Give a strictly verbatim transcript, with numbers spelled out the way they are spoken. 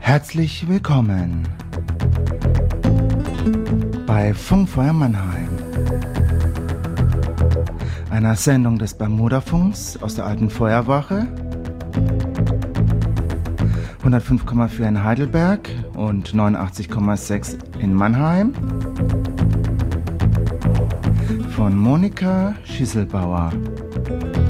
Herzlich willkommen bei Funkfeuer Mannheim, einer Sendung des Bermudafunks aus der alten Feuerwache, hundertfünf Komma vier in Heidelberg und neunundachtzig Komma sechs in Mannheim, von Monika Schisselbauer.